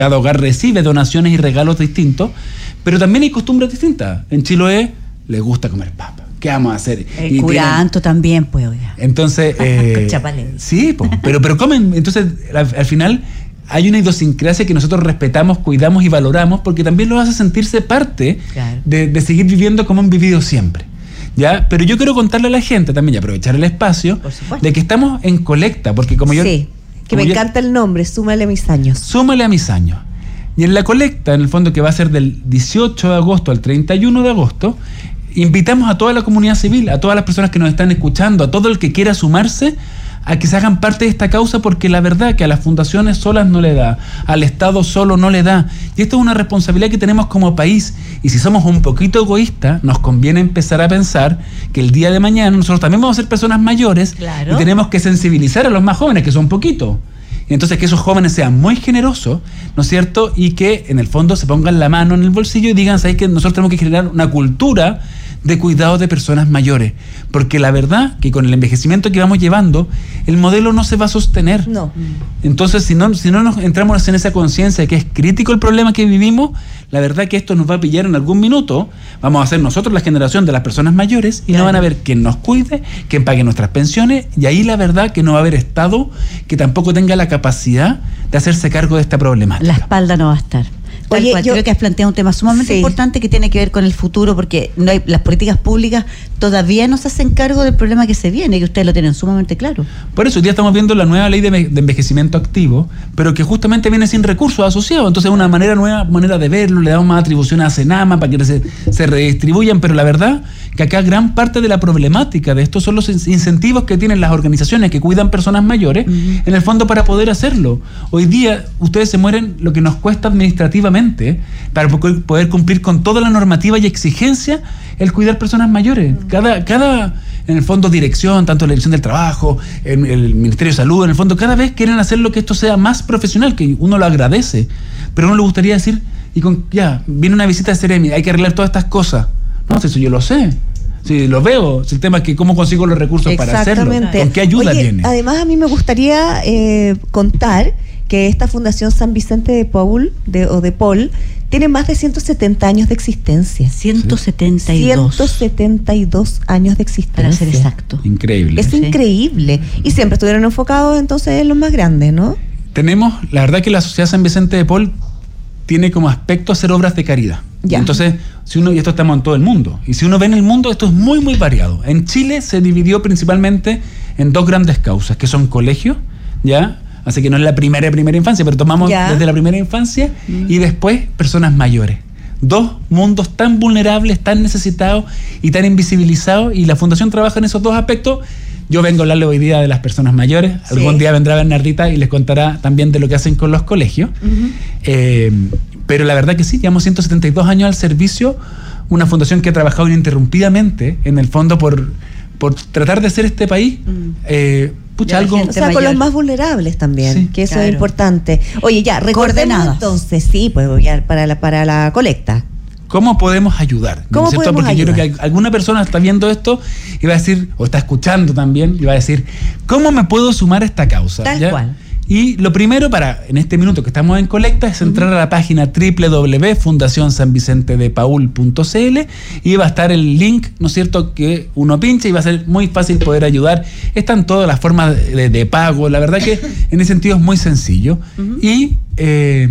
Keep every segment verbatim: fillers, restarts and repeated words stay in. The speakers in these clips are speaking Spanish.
cada hogar recibe donaciones y regalos distintos, pero también hay costumbres distintas. En Chiloé les gusta comer papa. ¿Qué vamos a hacer? El y curanto tienen... también, pues, oiga. Entonces, eh, sí, pues, pero, pero comen. Entonces, al, al final, hay una idiosincrasia que nosotros respetamos, cuidamos y valoramos, porque también los hace sentirse parte claro. de, de seguir viviendo como han vivido siempre. ¿Ya? Pero yo quiero contarle a la gente también y aprovechar el espacio de que estamos en colecta, porque como yo... Sí, que me encanta el nombre, Súmale a mis años. Súmale a mis años. Y en la colecta, en el fondo, que va a ser del dieciocho de agosto al treinta y uno de agosto, invitamos a toda la comunidad civil, a todas las personas que nos están escuchando, a todo el que quiera sumarse, a que se hagan parte de esta causa, porque la verdad que a las fundaciones solas no le da, al Estado solo no le da. Y esto es una responsabilidad que tenemos como país. Y si somos un poquito egoístas, nos conviene empezar a pensar que el día de mañana nosotros también vamos a ser personas mayores claro. y tenemos que sensibilizar a los más jóvenes, que son poquitos. Entonces que esos jóvenes sean muy generosos, ¿no es cierto? Y que en el fondo se pongan la mano en el bolsillo y digan, ¿sabes qué? Nosotros tenemos que generar una cultura de cuidado de personas mayores, porque la verdad que con el envejecimiento que vamos llevando, el modelo no se va a sostener. No. Entonces, si no, si no nos entramos en esa conciencia de que es crítico el problema que vivimos, la verdad que esto nos va a pillar en algún minuto. Vamos a ser nosotros la generación de las personas mayores y claro. no van a ver quién nos cuide, quién pague nuestras pensiones, y ahí la verdad que no va a haber Estado que tampoco tenga la capacidad de hacerse cargo de esta problemática. La espalda no va a estar. Oye, cual, yo creo que has planteado un tema sumamente sí. importante que tiene que ver con el futuro, porque no hay, las políticas públicas todavía no se hacen cargo del problema que se viene, que ustedes lo tienen sumamente claro. Por eso hoy día estamos viendo la nueva ley de, de envejecimiento activo, pero que justamente viene sin recursos asociados. Entonces es una manera nueva manera de verlo, le damos más atribuciones a Senama para que se, se redistribuyan, pero la verdad que acá gran parte de la problemática de esto son los incentivos que tienen las organizaciones que cuidan personas mayores, uh-huh. en el fondo para poder hacerlo. Hoy día ustedes se mueren lo que nos cuesta administrativamente para poder cumplir con toda la normativa y exigencia el cuidar personas mayores. Cada, cada en el fondo dirección, tanto la Dirección del Trabajo, el, el Ministerio de Salud, en el fondo cada vez quieren hacer lo que esto sea más profesional, que uno lo agradece, pero uno le gustaría decir, y con ya, viene una visita de Seremi, hay que arreglar todas estas cosas. No, eso yo lo sé. Sí, lo veo. El tema es que cómo consigo los recursos para hacerlo. ¿Con qué ayuda Oye, tiene? Además, a mí me gustaría eh, contar que esta Fundación San Vicente de Paul, de, o de Paul, tiene más de ciento setenta años de existencia. ciento setenta y dos. ciento setenta y dos años de existencia. Para ser exacto. Increíble. Es sí. increíble. Y siempre estuvieron enfocados entonces en los más grandes, ¿no? Tenemos, la verdad que la Sociedad San Vicente de Paul tiene como aspecto hacer obras de caridad. Ya. Entonces, si uno, y esto estamos en todo el mundo, y si uno ve en el mundo, esto es muy, muy variado. En Chile se dividió principalmente en dos grandes causas, que son colegios, ¿ya? Así que no es la primera primera infancia, pero tomamos ya. desde la primera infancia mm. y después personas mayores. Dos mundos tan vulnerables, tan necesitados y tan invisibilizados, y la Fundación trabaja en esos dos aspectos. Yo vengo a hablarle hoy día de las personas mayores. Sí. Algún día vendrá Bernardita y les contará también de lo que hacen con los colegios. Uh-huh. Eh, pero la verdad que sí, llevamos ciento setenta y dos años al servicio, una fundación que ha trabajado ininterrumpidamente, en el fondo, por, por tratar de hacer este país... Uh-huh. eh, Pucha, algo, o sea, mayor. Con los más vulnerables también, sí, que eso claro. es importante. Oye, ya, recordemos entonces, sí, pues ya para la, para la colecta. ¿Cómo podemos ayudar? ¿Cómo ¿No podemos Porque ayudar? yo creo que alguna persona está viendo esto y va a decir, o está escuchando también, y va a decir, ¿cómo me puedo sumar a esta causa? Tal ¿Ya? cual. Y lo primero para, en este minuto que estamos en colecta, es entrar uh-huh. a la página doble u doble u doble u punto fundación san vicente de paul punto c l y va a estar el link, ¿no es cierto?, que uno pincha y va a ser muy fácil poder ayudar. Están todas las formas de, de pago, la verdad que en ese sentido es muy sencillo. Uh-huh. Y... Eh,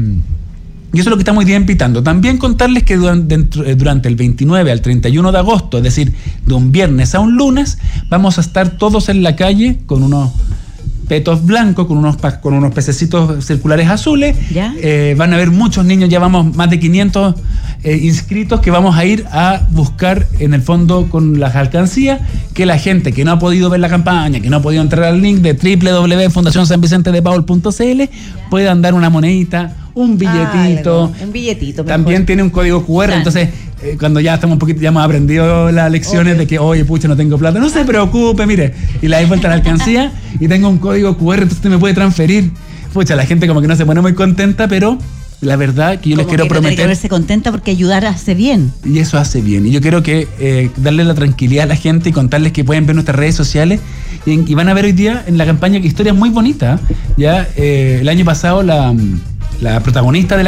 Y eso es lo que estamos hoy día invitando. También contarles que durante, durante el veintinueve al treinta y uno de agosto, es decir, de un viernes a un lunes, vamos a estar todos en la calle con unos petos blancos, con unos, con unos pececitos circulares azules. ¿Ya? Eh, van a haber muchos niños, ya vamos más de quinientos eh, inscritos que vamos a ir a buscar en el fondo con las alcancías, que la gente que no ha podido ver la campaña, que no ha podido entrar al link de doble u doble u doble u punto fundación san vicente de paul punto c l, puedan dar una monedita, un billetito. Ah, un billetito. También mejor. Tiene un código cu erre, claro. Entonces eh, cuando ya estamos un poquito, ya hemos aprendido las lecciones, okay, de que, oye, pucha, no tengo plata, no se preocupe, mire, y le doy vuelta a la alcancía y tengo un código cu erre, entonces usted me puede transferir. Pucha, la gente como que no se pone muy contenta, pero la verdad que yo como les quiero que prometer... Tiene que verse contenta porque ayudar hace bien. Y eso hace bien. Y yo quiero que eh, darle la tranquilidad a la gente y contarles que pueden ver nuestras redes sociales y, y van a ver hoy día en la campaña que historias muy bonitas. Ya eh, el año pasado la, la protagonista de la